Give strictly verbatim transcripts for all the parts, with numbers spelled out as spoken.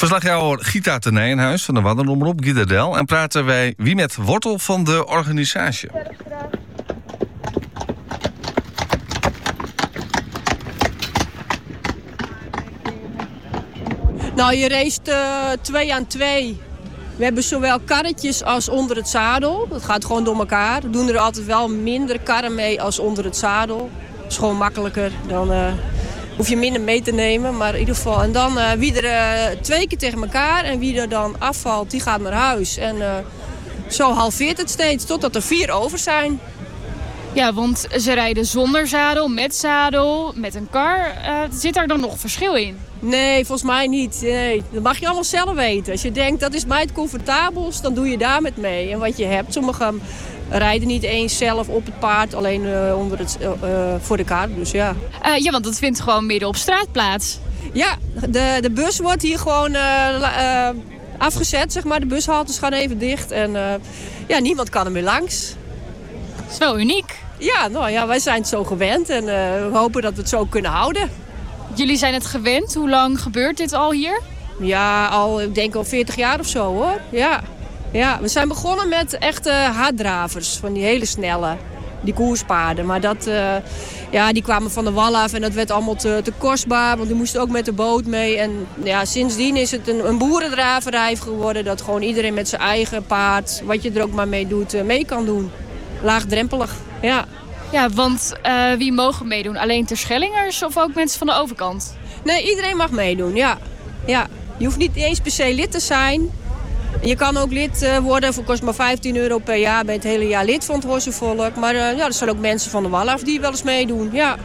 Verslagjouwer Gita ten Nijenhuis van de Waddenomroep, Guido Del. En praten wij wie met wortel van de organisatie. Nou, je race uh, twee aan twee. We hebben zowel karretjes als onder het zadel. Dat gaat gewoon door elkaar. We doen er altijd wel minder karren mee als onder het zadel. Dat is gewoon makkelijker. Dan uh, hoef je minder mee te nemen. Maar in ieder geval. En dan uh, wie er uh, twee keer tegen elkaar. En wie er dan afvalt, die gaat naar huis. En uh, zo halveert het steeds. Totdat er vier over zijn. Ja, want ze rijden zonder zadel, met zadel, met een kar. Uh, zit daar dan nog verschil in? Nee, volgens mij niet. Nee, dat mag je allemaal zelf weten. Als je denkt, dat is mij het comfortabelst, dan doe je daar met mee. En wat je hebt, sommigen rijden niet eens zelf op het paard, alleen uh, onder het, uh, voor de kar. Dus ja. Uh, ja, want dat vindt gewoon midden op straat plaats. Ja, de, de bus wordt hier gewoon uh, uh, afgezet, zeg maar. De bushaltes gaan even dicht en uh, ja, niemand kan er meer langs. Dat is wel uniek. Ja, nou ja, wij zijn het zo gewend en uh, we hopen dat we het zo kunnen houden. Jullie zijn het gewend. Hoe lang gebeurt dit al hier? Ja, al, ik denk al veertig jaar of zo, hoor. Ja. Ja, we zijn begonnen met echte harddravers, van die hele snelle, die koerspaarden. Maar dat, uh, ja, die kwamen van de wal af en dat werd allemaal te, te kostbaar, want die moesten ook met de boot mee. En ja, sindsdien is het een, een boerendraverij geworden, dat gewoon iedereen met zijn eigen paard, wat je er ook maar mee doet, uh, mee kan doen. Laagdrempelig, ja. Ja, want uh, wie mogen meedoen? Alleen Terschellingers of ook mensen van de overkant? Nee, iedereen mag meedoen, ja. ja. Je hoeft niet eens per se lid te zijn. Je kan ook lid uh, worden, voor kost maar vijftien euro per jaar. Ben je het hele jaar lid van het Horsenvolk. Maar uh, ja, er zijn ook mensen van de wal af die wel eens meedoen, ja.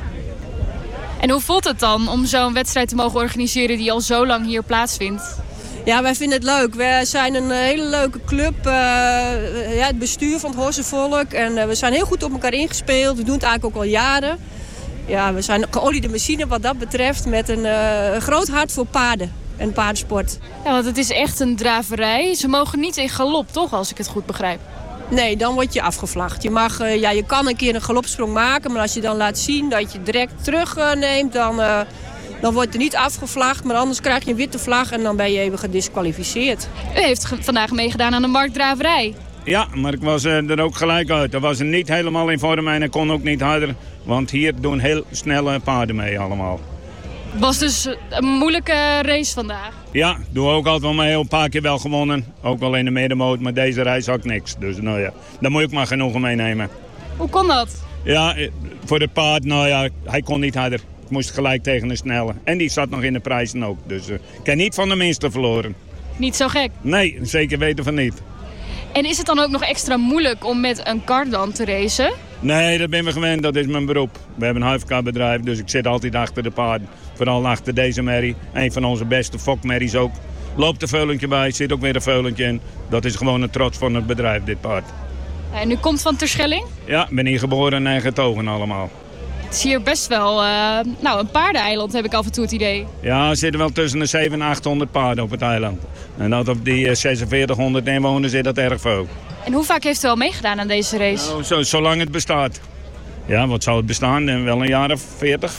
En hoe voelt het dan om zo'n wedstrijd te mogen organiseren die al zo lang hier plaatsvindt? Ja, wij vinden het leuk. We zijn een hele leuke club. Uh, ja, het bestuur van het Horsenvolk. En uh, we zijn heel goed op elkaar ingespeeld. We doen het eigenlijk ook al jaren. Ja, we zijn een geoliede machine wat dat betreft. Met een uh, groot hart voor paarden en paardensport. Ja, want het is echt een draverij. Ze mogen niet in galop, toch? Als ik het goed begrijp. Nee, dan word je afgevlacht. Je, mag, uh, ja, je kan een keer een galopsprong maken. Maar als je dan laat zien dat je direct terugneemt, uh, dan... Uh, Dan wordt er niet afgevlagd, maar anders krijg je een witte vlag en dan ben je even gedisqualificeerd. U heeft ge- vandaag meegedaan aan de marktdraverij. Ja, maar ik was uh, er ook gelijk uit. Er was er niet helemaal in vorm en ik kon ook niet harder. Want hier doen heel snelle paarden mee allemaal. Het was dus een moeilijke race vandaag. Ja, doe ook altijd wel mee. Een paar keer wel gewonnen. Ook wel in de middenmoot, maar deze reis had ik niks. Dus nou ja, daar moet ik maar genoegen meenemen. Hoe kon dat? Ja, voor het paard, nou ja, hij kon niet harder. Ik moest gelijk tegen een snelle. En die zat nog in de prijzen ook. Dus uh, ik heb niet van de minste verloren. Niet zo gek? Nee, zeker weten van niet. En is het dan ook nog extra moeilijk om met een kar dan te racen? Nee, dat ben we gewend. Dat is mijn beroep. We hebben een huifkaarbedrijf, dus ik zit altijd achter de paarden. Vooral achter deze merrie. Een van onze beste fokmerries ook. Loopt een veulentje bij, zit ook weer een veulentje in. Dat is gewoon een trots van het bedrijf, dit paard. En u komt van Terschelling? Ja, ik ben hier geboren en getogen allemaal. Het is hier best wel uh, nou, een paardeneiland, heb ik af en toe het idee. Ja, er zitten wel tussen de zevenhonderd en achthonderd paarden op het eiland. En dat op die zesenveertighonderd inwoners zit dat erg veel. En hoe vaak heeft u al meegedaan aan deze race? Nou, zo, zolang het bestaat. Ja, wat zou het bestaan? En wel een jaar of veertig.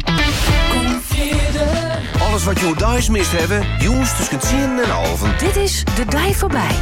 Alles wat je thuis mist hebben, jongens tussen tien en half. Dit is De Dij Voorbij.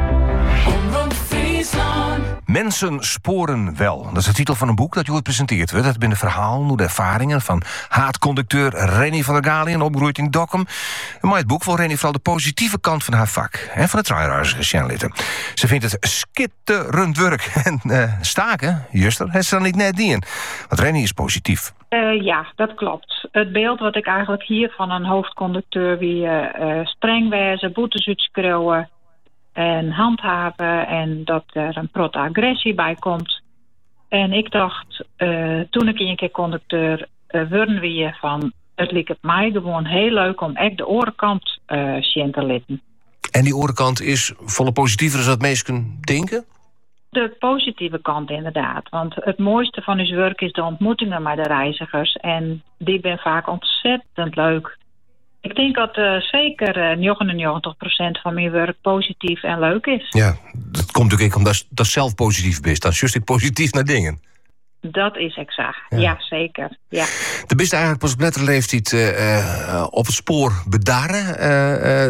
Mensen sporen wel. Dat is de titel van een boek dat je ooit presenteerd werd. Dat binnen verhaal door de ervaringen van haatconducteur Renny van der Galien, opgegroeid in Dokkum. Maar het boek wil Renny vooral de positieve kant van haar vak en van de truienreizigersjanlitten. Ze vindt het skitterend werk. En uh, staken, juster, het is dan niet net dien. Want Renny is positief. Uh, ja, dat klopt. Het beeld wat ik eigenlijk hier van een hoofdconducteur wie uh, uh, streng wezen, boetes uitschreeuwen en handhaven en dat er een protte agressie bij komt. En ik dacht, uh, toen ik een keer conducteur uh, worden we van, het leek het mij gewoon heel leuk om echt de orenkant uh, zien te litten. En die orenkant is volle positiever dan dat mensen kunnen denken? De positieve kant inderdaad. Want het mooiste van uw werk is de ontmoetingen met de reizigers. En die zijn vaak ontzettend leuk. Ik denk dat uh, zeker uh, negenennegentig procent van mijn werk positief en leuk is. Ja, dat komt natuurlijk omdat dat zelf positief bent. Dan just ik positief naar dingen. Dat is exact, ja, ja zeker. Ja. De beste eigenlijk pas op letterleeftijd uh, uh, op het spoor bedaren. Uh, uh,